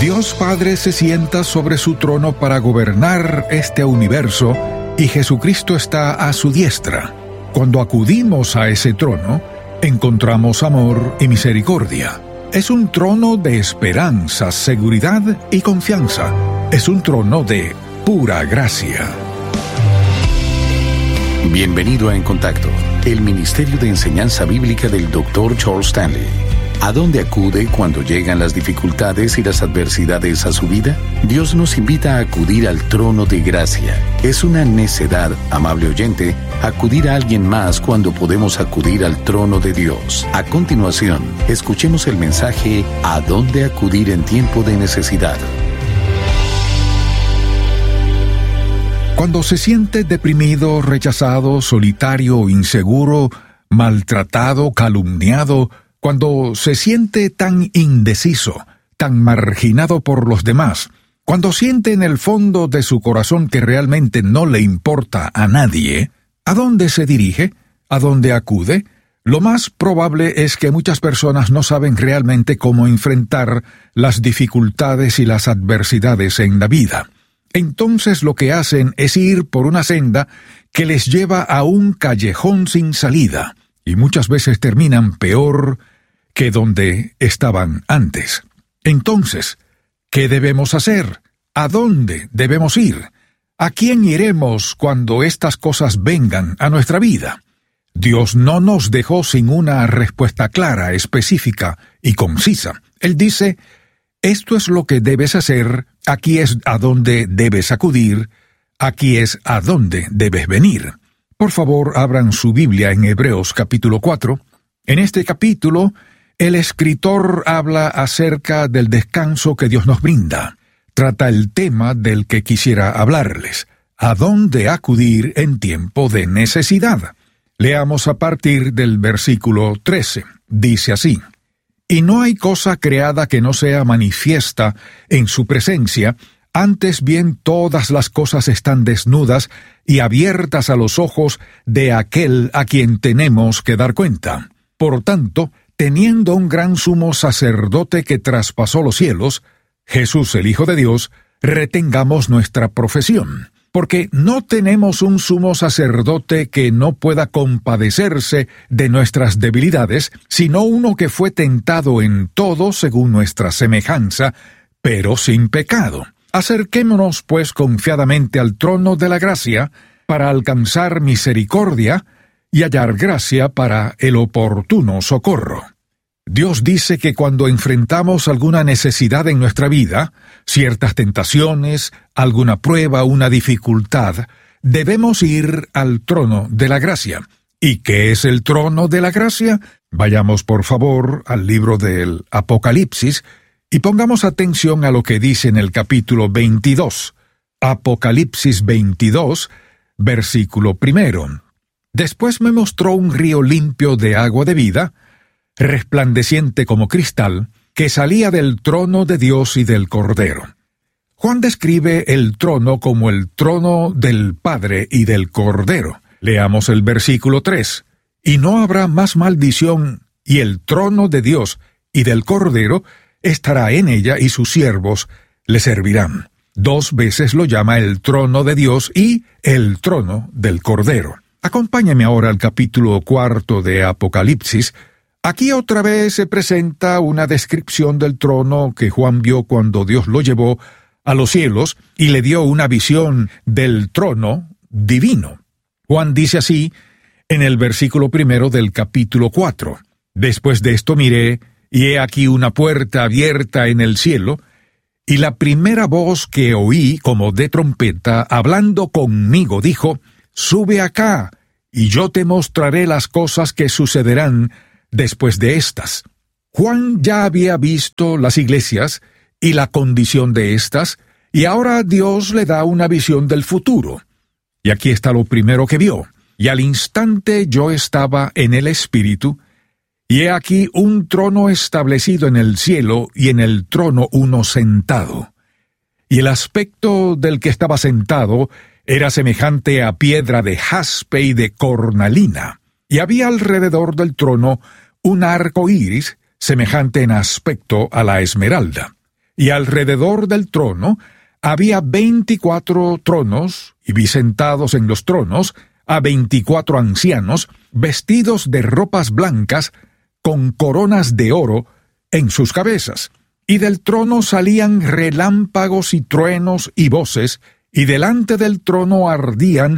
Dios Padre se sienta sobre su trono para gobernar este universo y Jesucristo está a su diestra. Cuando acudimos a ese trono, encontramos amor y misericordia. Es un trono de esperanza, seguridad y confianza. Es un trono de pura gracia. Bienvenido a En Contacto, el Ministerio de Enseñanza Bíblica del Dr. Charles Stanley. ¿A dónde acude cuando llegan las dificultades y las adversidades a su vida? Dios nos invita a acudir al trono de gracia. Es una necedad, amable oyente, acudir a alguien más cuando podemos acudir al trono de Dios. A continuación, escuchemos el mensaje ¿A dónde acudir en tiempo de necesidad? Cuando se siente deprimido, rechazado, solitario, inseguro, maltratado, calumniado, cuando se siente tan indeciso, tan marginado por los demás, cuando siente en el fondo de su corazón que realmente no le importa a nadie, ¿a dónde se dirige? ¿A dónde acude? Lo más probable es que muchas personas no saben realmente cómo enfrentar las dificultades y las adversidades en la vida. Entonces lo que hacen es ir por una senda que les lleva a un callejón sin salida, y muchas veces terminan peor que donde estaban antes. Entonces, ¿qué debemos hacer? ¿A dónde debemos ir? ¿A quién iremos cuando estas cosas vengan a nuestra vida? Dios no nos dejó sin una respuesta clara, específica y concisa. Él dice, esto es lo que debes hacer, aquí es a dónde debes acudir, aquí es a dónde debes venir. Por favor, abran su Biblia en Hebreos capítulo 4. En este capítulo, el escritor habla acerca del descanso que Dios nos brinda. Trata el tema del que quisiera hablarles. ¿A dónde acudir en tiempo de necesidad? Leamos a partir del versículo 13. Dice así: Y no hay cosa creada que no sea manifiesta en su presencia, antes bien todas las cosas están desnudas y abiertas a los ojos de aquel a quien tenemos que dar cuenta. Por tanto, teniendo un gran sumo sacerdote que traspasó los cielos, Jesús el Hijo de Dios, retengamos nuestra profesión, porque no tenemos un sumo sacerdote que no pueda compadecerse de nuestras debilidades, sino uno que fue tentado en todo según nuestra semejanza, pero sin pecado. Acerquémonos pues confiadamente al trono de la gracia, para alcanzar misericordia y hallar gracia para el oportuno socorro. Dios dice que cuando enfrentamos alguna necesidad en nuestra vida, ciertas tentaciones, alguna prueba, una dificultad, debemos ir al trono de la gracia. ¿Y qué es el trono de la gracia? Vayamos por favor al libro del Apocalipsis y pongamos atención a lo que dice en el capítulo 22. Apocalipsis 22, versículo 1. Después me mostró un río limpio de agua de vida, resplandeciente como cristal, que salía del trono de Dios y del Cordero. Juan describe el trono como el trono del Padre y del Cordero. Leamos el versículo 3. Y no habrá más maldición, y el trono de Dios y del Cordero estará en ella, y sus siervos le servirán. 2 veces lo llama el trono de Dios y el trono del Cordero. Acompáñame ahora al capítulo 4 de Apocalipsis. Aquí otra vez se presenta una descripción del trono que Juan vio cuando Dios lo llevó a los cielos y le dio una visión del trono divino. Juan dice así en el versículo 1 del capítulo 4. Después de esto miré, y he aquí una puerta abierta en el cielo, y la primera voz que oí como de trompeta, hablando conmigo, dijo: Sube acá, y yo te mostraré las cosas que sucederán después de estas. Juan ya había visto las iglesias y la condición de estas, y ahora Dios le da una visión del futuro. Y aquí está lo primero que vio. Y al instante yo estaba en el Espíritu, y he aquí un trono establecido en el cielo, y en el trono uno sentado. Y el aspecto del que estaba sentado era semejante a piedra de jaspe y de cornalina, y había alrededor del trono un arco iris, semejante en aspecto a la esmeralda. y alrededor del trono había 24 tronos, y vi sentados en los tronos a 24 ancianos, vestidos de ropas blancas, con coronas de oro en sus cabezas. Y del trono salían relámpagos y truenos y voces, y delante del trono ardían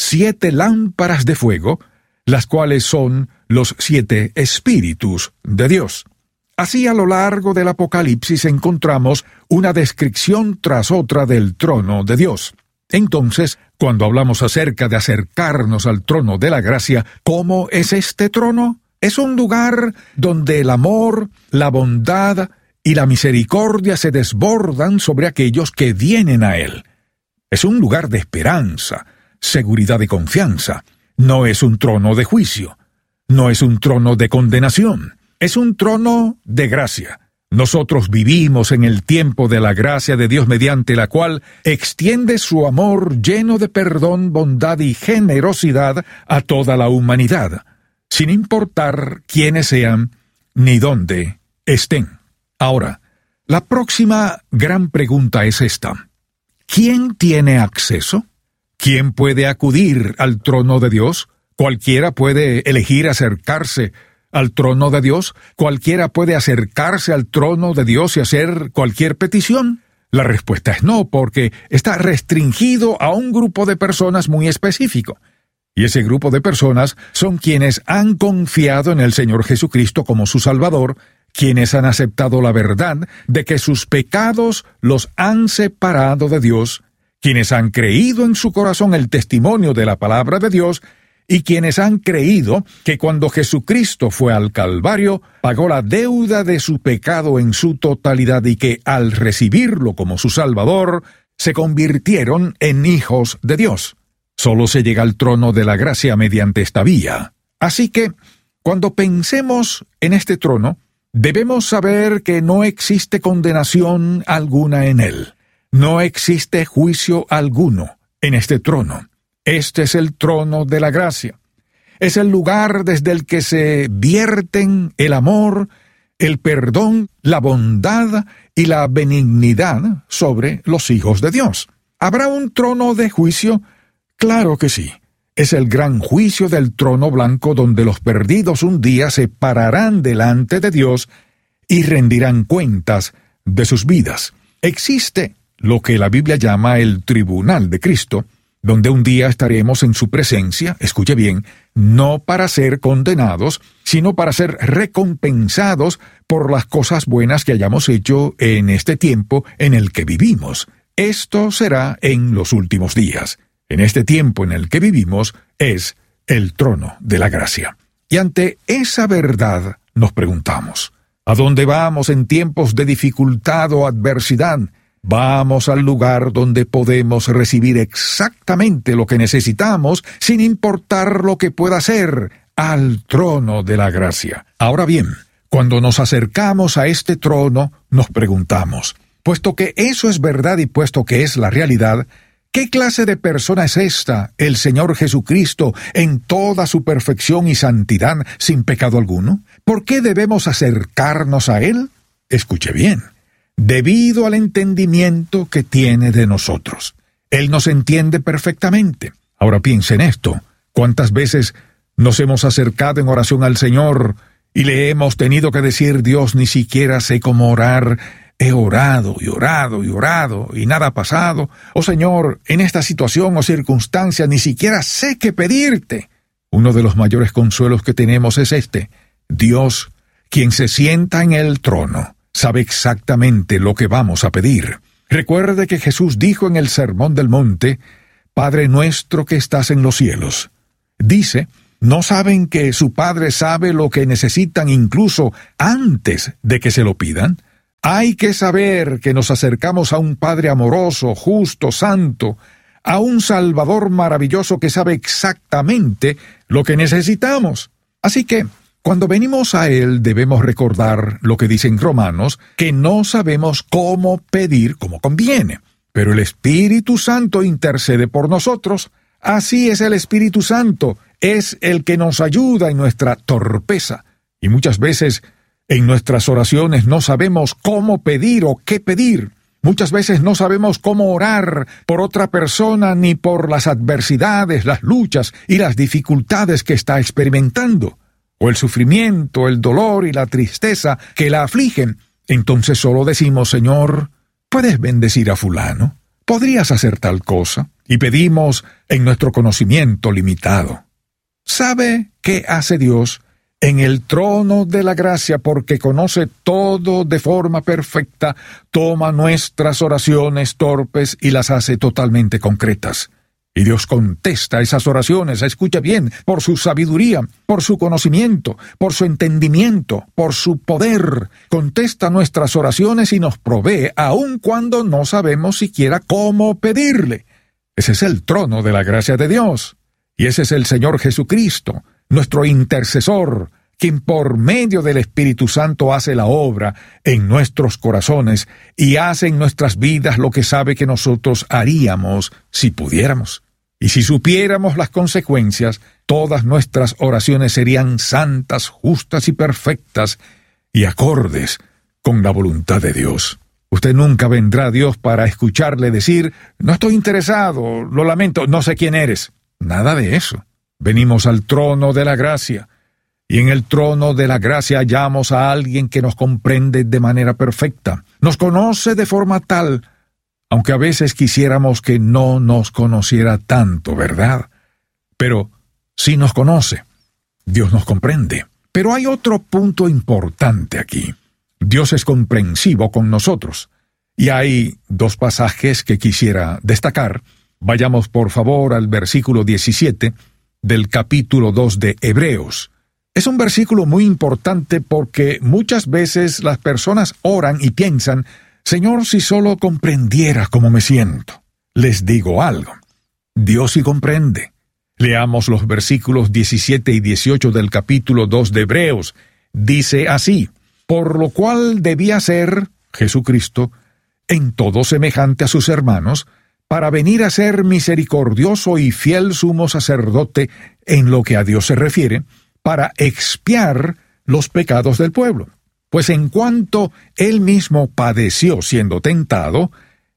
7 lámparas de fuego, las cuales son los 7 espíritus de Dios. Así, a lo largo del Apocalipsis encontramos una descripción tras otra del trono de Dios. Entonces, cuando hablamos acerca de acercarnos al trono de la gracia, ¿cómo es este trono? Es un lugar donde el amor, la bondad y la misericordia se desbordan sobre aquellos que vienen a él. Es un lugar de esperanza, seguridad y confianza. No es un trono de juicio. No es un trono de condenación. Es un trono de gracia. Nosotros vivimos en el tiempo de la gracia de Dios, mediante la cual extiende su amor lleno de perdón, bondad y generosidad a toda la humanidad, sin importar quiénes sean ni dónde estén. Ahora, la próxima gran pregunta es esta: ¿quién tiene acceso? ¿Quién puede acudir al trono de Dios? ¿Cualquiera puede elegir acercarse al trono de Dios? ¿Cualquiera puede acercarse al trono de Dios y hacer cualquier petición? La respuesta es no, porque está restringido a un grupo de personas muy específico. Y ese grupo de personas son quienes han confiado en el Señor Jesucristo como su Salvador, quienes han aceptado la verdad de que sus pecados los han separado de Dios, quienes han creído en su corazón el testimonio de la palabra de Dios, y quienes han creído que cuando Jesucristo fue al Calvario, pagó la deuda de su pecado en su totalidad, y que al recibirlo como su Salvador, se convirtieron en hijos de Dios. Solo se llega al trono de la gracia mediante esta vía. Así que, cuando pensemos en este trono, debemos saber que no existe condenación alguna en él. No existe juicio alguno en este trono. Este es el trono de la gracia. Es el lugar desde el que se vierten el amor, el perdón, la bondad y la benignidad sobre los hijos de Dios. ¿Habrá un trono de juicio? Claro que sí. Es el gran juicio del trono blanco, donde los perdidos un día se pararán delante de Dios y rendirán cuentas de sus vidas. Existe lo que la Biblia llama el tribunal de Cristo, donde un día estaremos en su presencia, escuche bien, no para ser condenados, sino para ser recompensados por las cosas buenas que hayamos hecho en este tiempo en el que vivimos. Esto será en los últimos días. En este tiempo en el que vivimos es el trono de la gracia. Y ante esa verdad nos preguntamos, ¿a dónde vamos en tiempos de dificultad o adversidad? Vamos al lugar donde podemos recibir exactamente lo que necesitamos, sin importar lo que pueda ser, al trono de la gracia. Ahora bien, cuando nos acercamos a este trono, nos preguntamos, puesto que eso es verdad y puesto que es la realidad, ¿qué clase de persona es esta, el Señor Jesucristo, en toda su perfección y santidad, sin pecado alguno? ¿Por qué debemos acercarnos a Él? Escuche bien. Debido al entendimiento que tiene de nosotros. Él nos entiende perfectamente. Ahora piense en esto. ¿Cuántas veces nos hemos acercado en oración al Señor y le hemos tenido que decir, Dios, ni siquiera sé cómo orar? He orado y orado y orado y nada ha pasado. Oh Señor, en esta situación o circunstancia ni siquiera sé qué pedirte. Uno de los mayores consuelos que tenemos es este. Dios, quien se sienta en el trono, sabe exactamente lo que vamos a pedir. Recuerde que Jesús dijo en el Sermón del Monte, Padre nuestro que estás en los cielos. Dice, ¿no saben que su Padre sabe lo que necesitan incluso antes de que se lo pidan? Hay que saber que nos acercamos a un Padre amoroso, justo, santo, a un Salvador maravilloso que sabe exactamente lo que necesitamos. Así que, cuando venimos a Él debemos recordar lo que dice en Romanos, que no sabemos cómo pedir como conviene, pero el Espíritu Santo intercede por nosotros. Así es el Espíritu Santo, es el que nos ayuda en nuestra torpeza. Y muchas veces En nuestras oraciones no sabemos cómo pedir o qué pedir. Muchas veces no sabemos cómo orar por otra persona ni por las adversidades, las luchas y las dificultades que está experimentando, o el sufrimiento, el dolor y la tristeza que la afligen. Entonces solo decimos: Señor, ¿puedes bendecir a fulano? ¿Podrías hacer tal cosa? Y pedimos en nuestro conocimiento limitado. ¿Sabe qué hace Dios en el trono de la gracia? Porque conoce todo de forma perfecta, toma nuestras oraciones torpes y las hace totalmente concretas. Y Dios contesta esas oraciones, escucha bien, por su sabiduría, por su conocimiento, por su entendimiento, por su poder. Contesta nuestras oraciones y nos provee, aun cuando no sabemos siquiera cómo pedirle. Ese es el trono de la gracia de Dios. Y ese es el Señor Jesucristo, nuestro intercesor, quien por medio del Espíritu Santo hace la obra en nuestros corazones y hace en nuestras vidas lo que sabe que nosotros haríamos si pudiéramos. Y si supiéramos las consecuencias, todas nuestras oraciones serían santas, justas y perfectas, y acordes con la voluntad de Dios. Usted nunca vendrá a Dios para escucharle decir: no estoy interesado, lo lamento, no sé quién eres. Nada de eso. Venimos al trono de la gracia, y en el trono de la gracia hallamos a alguien que nos comprende de manera perfecta. Nos conoce de forma tal, aunque a veces quisiéramos que no nos conociera tanto, ¿verdad? Pero sí nos conoce. Dios nos comprende. Pero hay otro punto importante aquí. Dios es comprensivo con nosotros. Y hay dos pasajes que quisiera destacar. Vayamos por favor al versículo 17 del capítulo 2 de Hebreos. Es un versículo muy importante porque muchas veces las personas oran y piensan: Señor, si solo comprendiera cómo me siento. Les digo algo. Dios sí comprende. Leamos los versículos 17 y 18 del capítulo 2 de Hebreos. Dice así: por lo cual debía ser Jesucristo en todo semejante a sus hermanos, para venir a ser misericordioso y fiel sumo sacerdote en lo que a Dios se refiere, para expiar los pecados del pueblo. Pues en cuanto él mismo padeció siendo tentado,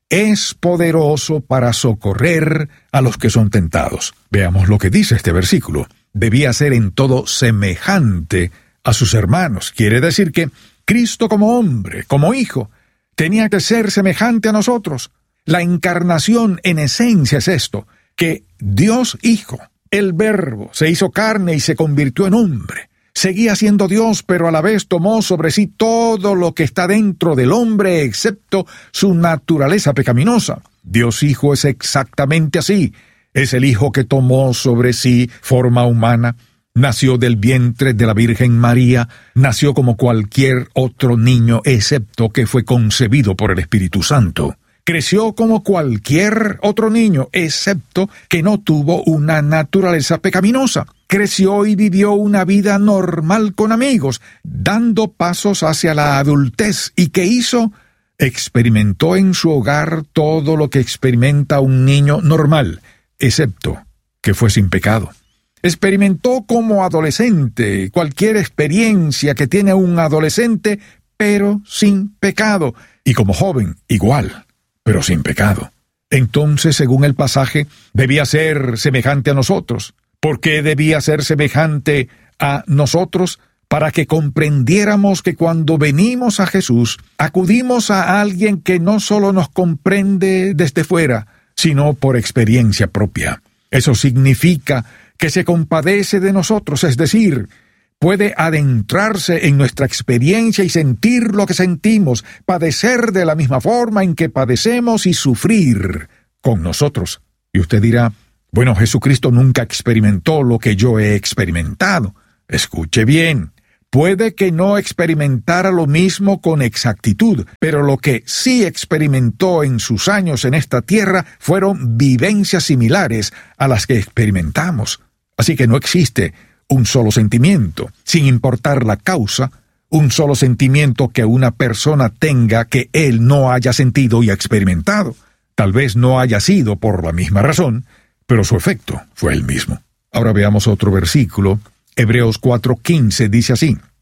es poderoso para socorrer a los que son tentados. Veamos lo que dice este versículo. Debía ser en todo semejante a sus hermanos. Quiere decir que Cristo como hombre, como hijo, tenía que ser semejante a nosotros. La encarnación en esencia es esto, que Dios Hijo, el Verbo, se hizo carne y se convirtió en hombre. Seguía siendo Dios, pero a la vez tomó sobre sí todo lo que está dentro del hombre, excepto su naturaleza pecaminosa. Dios Hijo es exactamente así. Es el Hijo que tomó sobre sí forma humana, nació del vientre de la Virgen María, nació como cualquier otro niño, excepto que fue concebido por el Espíritu Santo. Creció como cualquier otro niño, excepto que no tuvo una naturaleza pecaminosa. Creció y vivió una vida normal con amigos, dando pasos hacia la adultez. ¿Y qué hizo? Experimentó en su hogar todo lo que experimenta un niño normal, excepto que fue sin pecado. Experimentó como adolescente cualquier experiencia que tiene un adolescente, pero sin pecado. Y como joven, igual, pero sin pecado. Entonces, según el pasaje, debía ser semejante a nosotros. ¿Por qué debía ser semejante a nosotros? Para que comprendiéramos que cuando venimos a Jesús, acudimos a alguien que no solo nos comprende desde fuera, sino por experiencia propia. Eso significa que se compadece de nosotros, es decir, puede adentrarse en nuestra experiencia y sentir lo que sentimos, padecer de la misma forma en que padecemos y sufrir con nosotros. Y usted dirá: bueno, Jesucristo nunca experimentó lo que yo he experimentado. Escuche bien, puede que no experimentara lo mismo con exactitud, pero lo que sí experimentó en sus años en esta tierra fueron vivencias similares a las que experimentamos. Así que no existe un solo sentimiento, sin importar la causa, un solo sentimiento que una persona tenga que él no haya sentido y experimentado. Tal vez no haya sido por la misma razón, pero su efecto fue el mismo. Ahora veamos otro versículo. Hebreos 4:15 dice así: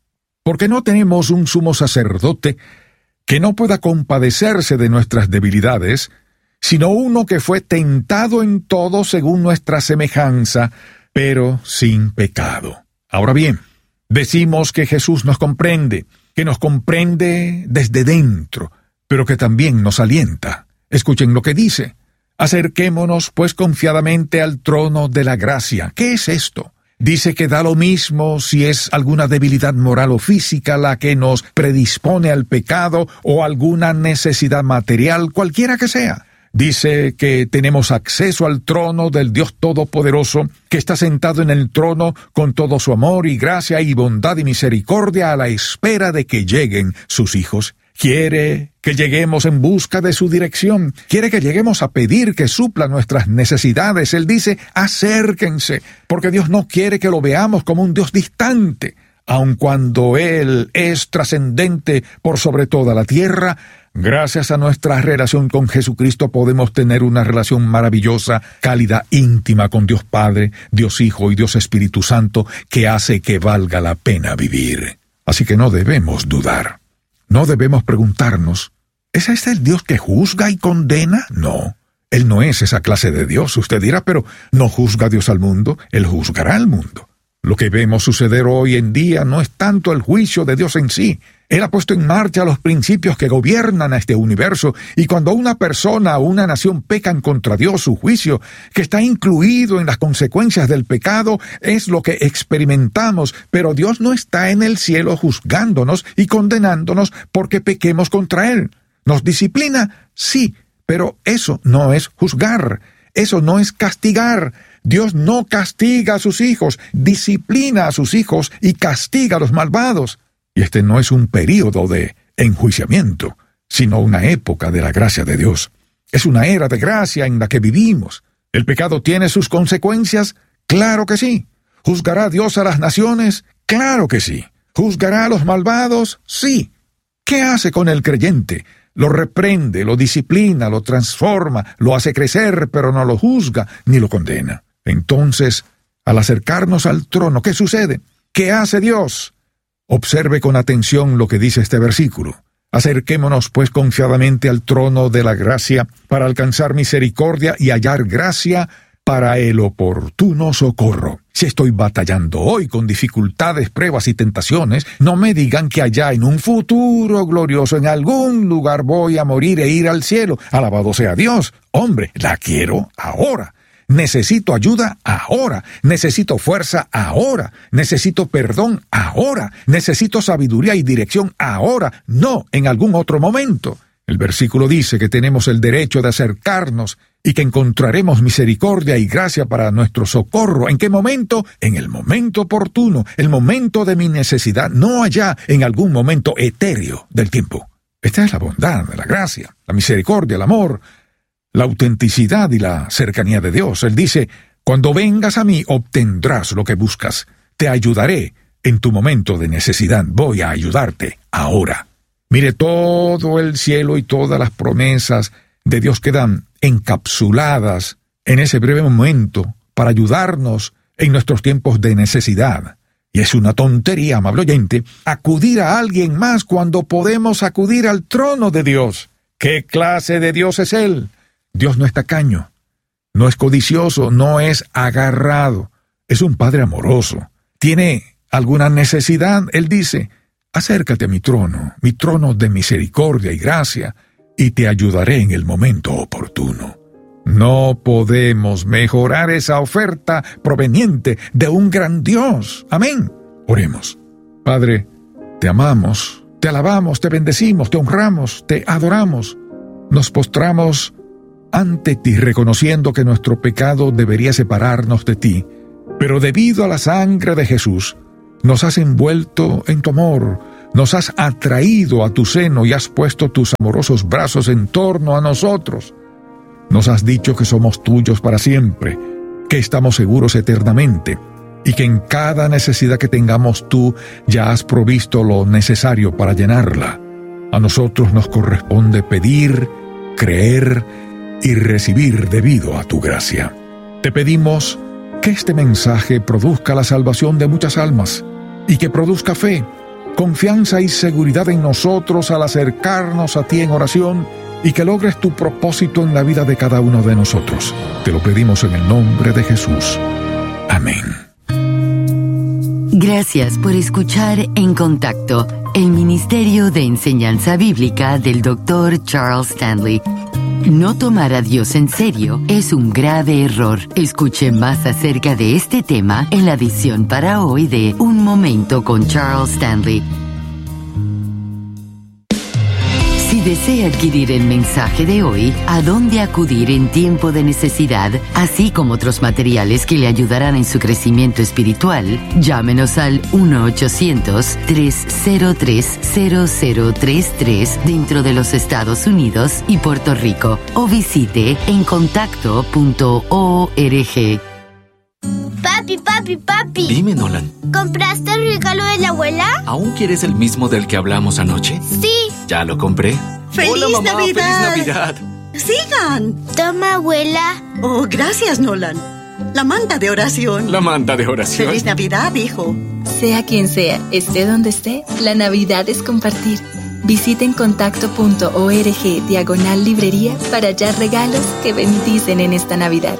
porque no tenemos un sumo sacerdote que no pueda compadecerse de nuestras debilidades, sino uno que fue tentado en todo según nuestra semejanza, pero sin pecado. Ahora bien, decimos que Jesús nos comprende, que nos comprende desde dentro, pero que también nos alienta. Escuchen lo que dice: acerquémonos pues confiadamente al trono de la gracia. ¿Qué es esto? Dice que da lo mismo si es alguna debilidad moral o física la que nos predispone al pecado o alguna necesidad material, cualquiera que sea. Dice que tenemos acceso al trono del Dios Todopoderoso, que está sentado en el trono con todo su amor y gracia y bondad y misericordia a la espera de que lleguen sus hijos. Quiere que lleguemos en busca de su dirección. Quiere que lleguemos a pedir que supla nuestras necesidades. Él dice: acérquense, porque Dios no quiere que lo veamos como un Dios distante. Aun cuando Él es trascendente por sobre toda la tierra, gracias a nuestra relación con Jesucristo podemos tener una relación maravillosa, cálida, íntima con Dios Padre, Dios Hijo y Dios Espíritu Santo, que hace que valga la pena vivir. Así que no debemos dudar. No debemos preguntarnos: ¿es este el Dios que juzga y condena? No, Él no es esa clase de Dios. Usted dirá: pero ¿no juzga Dios al mundo? Él juzgará al mundo. Lo que vemos suceder hoy en día no es tanto el juicio de Dios en sí. Él ha puesto en marcha los principios que gobiernan a este universo, y cuando una persona o una nación pecan contra Dios, su juicio, que está incluido en las consecuencias del pecado, es lo que experimentamos, pero Dios no está en el cielo juzgándonos y condenándonos porque pequemos contra Él. ¿Nos disciplina? Sí, pero eso no es juzgar, eso no es castigar. Dios no castiga a sus hijos, disciplina a sus hijos y castiga a los malvados. Y este no es un período de enjuiciamiento, sino una época de la gracia de Dios. Es una era de gracia en la que vivimos. ¿El pecado tiene sus consecuencias? Claro que sí. ¿Juzgará Dios a las naciones? Claro que sí. ¿Juzgará a los malvados? Sí. ¿Qué hace con el creyente? Lo reprende, lo disciplina, lo transforma, lo hace crecer, pero no lo juzga ni lo condena. Entonces, al acercarnos al trono, ¿qué sucede? ¿Qué hace Dios? Observe con atención lo que dice este versículo. Acerquémonos pues confiadamente al trono de la gracia para alcanzar misericordia y hallar gracia para el oportuno socorro. Si estoy batallando hoy con dificultades, pruebas y tentaciones, no me digan que allá en un futuro glorioso, en algún lugar voy a morir e ir al cielo. Alabado sea Dios. Hombre, la quiero ahora. Necesito ayuda ahora, necesito fuerza ahora, necesito perdón ahora, necesito sabiduría y dirección ahora, no en algún otro momento. El versículo dice que tenemos el derecho de acercarnos y que encontraremos misericordia y gracia para nuestro socorro. ¿En qué momento? En el momento oportuno, el momento de mi necesidad, no allá en algún momento etéreo del tiempo. Esta es la bondad, la gracia, la misericordia, el amor, la autenticidad y la cercanía de Dios. Él dice: cuando vengas a mí obtendrás lo que buscas. Te ayudaré en tu momento de necesidad. Voy a ayudarte ahora. Mire, todo el cielo y todas las promesas de Dios quedan encapsuladas en ese breve momento para ayudarnos en nuestros tiempos de necesidad. Y es una tontería, amable oyente, acudir a alguien más cuando podemos acudir al trono de Dios. ¿Qué clase de Dios es Él? Dios no es tacaño, no es codicioso, no es agarrado. Es un Padre amoroso. ¿Tiene alguna necesidad? Él dice: acércate a mi trono de misericordia y gracia, y te ayudaré en el momento oportuno. No podemos mejorar esa oferta proveniente de un gran Dios. Amén. Oremos. Padre, te amamos, te alabamos, te bendecimos, te honramos, te adoramos. Nos postramos ante ti, reconociendo que nuestro pecado debería separarnos de ti, pero debido a la sangre de Jesús, nos has envuelto en tu amor, nos has atraído a tu seno y has puesto tus amorosos brazos en torno a nosotros. Nos has dicho que somos tuyos para siempre, que estamos seguros eternamente, y que en cada necesidad que tengamos tú ya has provisto lo necesario para llenarla. A nosotros nos corresponde pedir, creer y recibir debido a tu gracia. Te pedimos que este mensaje produzca la salvación de muchas almas y que produzca fe, confianza y seguridad en nosotros al acercarnos a ti en oración y que logres tu propósito en la vida de cada uno de nosotros. Te lo pedimos en el nombre de Jesús. Amén. Gracias por escuchar En Contacto, el Ministerio de Enseñanza Bíblica del Dr. Charles Stanley. No tomar a Dios en serio es un grave error. Escuche más acerca de este tema en la edición para hoy de Un Momento con Charles Stanley. Si desea adquirir el mensaje de hoy, a dónde acudir en tiempo de necesidad, así como otros materiales que le ayudarán en su crecimiento espiritual, llámenos al 1-800-303-0033 dentro de los Estados Unidos y Puerto Rico, o visite encontacto.org. Papi. Dime, Nolan. ¿Compraste el regalo de la abuela? ¿Aún quieres el mismo del que hablamos anoche? Sí. Ya lo compré. ¡Feliz Hola, mamá. Navidad! ¡Feliz Navidad! ¡Sigan! Toma, abuela. Oh, gracias, Nolan. La manta de oración. La manta de oración. ¡Feliz Navidad, hijo! Sea quien sea, esté donde esté, la Navidad es compartir. Visiten contacto.org/librería para hallar regalos que bendicen en esta Navidad.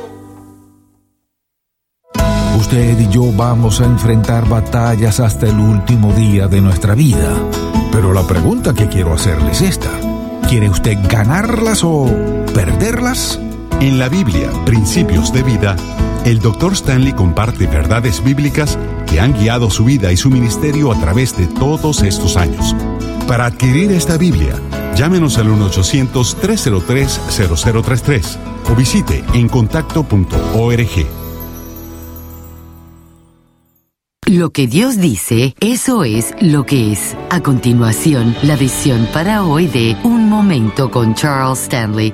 Usted y yo vamos a enfrentar batallas hasta el último día de nuestra vida. Pero la pregunta que quiero hacerle es esta: ¿quiere usted ganarlas o perderlas? En la Biblia, Principios de Vida, el Dr. Stanley comparte verdades bíblicas que han guiado su vida y su ministerio a través de todos estos años. Para adquirir esta Biblia, llámenos al 1-800-303-0033 o visite encontacto.org. Lo que Dios dice, eso es lo que es. A continuación, la edición para hoy de Un Momento con Charles Stanley.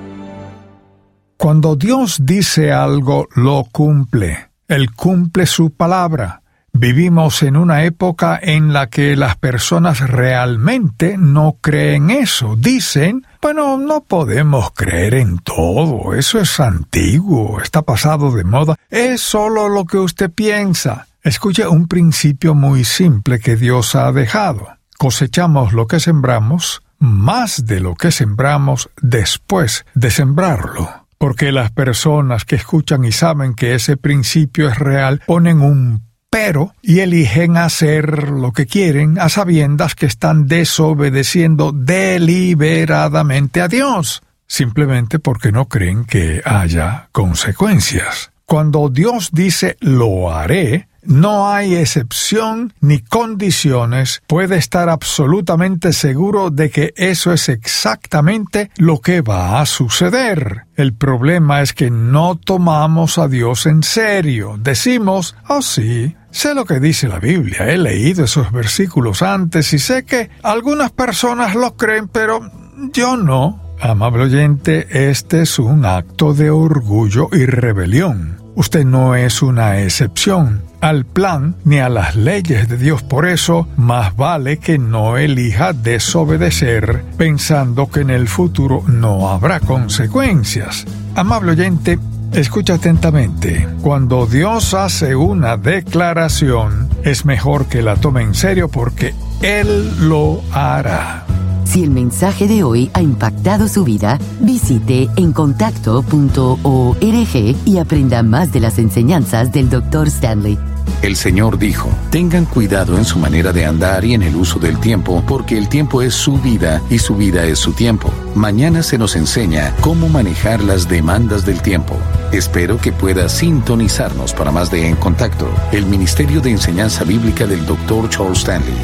Cuando Dios dice algo, lo cumple. Él cumple su palabra. Vivimos en una época en la que las personas realmente no creen eso. Dicen, bueno, no podemos creer en todo. Eso es antiguo, está pasado de moda. Es solo lo que usted piensa. Escuche un principio muy simple que Dios ha dejado. Cosechamos lo que sembramos, más de lo que sembramos después de sembrarlo. Porque las personas que escuchan y saben que ese principio es real ponen un pero y eligen hacer lo que quieren a sabiendas que están desobedeciendo deliberadamente a Dios, simplemente porque no creen que haya consecuencias. Cuando Dios dice lo haré, no hay excepción ni condiciones. Puede estar absolutamente seguro de que eso es exactamente lo que va a suceder. El problema es que no tomamos a Dios en serio. Decimos, oh sí, sé lo que dice la Biblia, he leído esos versículos antes y sé que algunas personas lo creen, pero yo no. Amable oyente, este es un acto de orgullo y rebelión. Usted no es una excepción al plan ni a las leyes de Dios. Por eso, más vale que no elija desobedecer pensando que en el futuro no habrá consecuencias. Amable oyente, escucha atentamente. Cuando Dios hace una declaración, es mejor que la tome en serio porque Él lo hará. Si el mensaje de hoy ha impactado su vida, visite encontacto.org y aprenda más de las enseñanzas del Dr. Stanley. El Señor dijo, tengan cuidado en su manera de andar y en el uso del tiempo, porque el tiempo es su vida y su vida es su tiempo. Mañana se nos enseña cómo manejar las demandas del tiempo. Espero que pueda sintonizarnos para más de En Contacto, el Ministerio de Enseñanza Bíblica del Dr. Charles Stanley.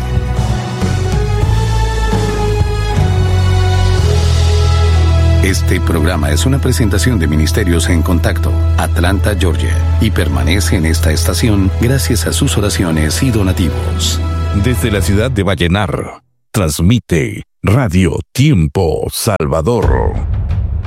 Este programa es una presentación de Ministerios En Contacto, Atlanta, Georgia, y permanece en esta estación gracias a sus oraciones y donativos. Desde la ciudad de Vallenar, transmite Radio Tiempo Salvador.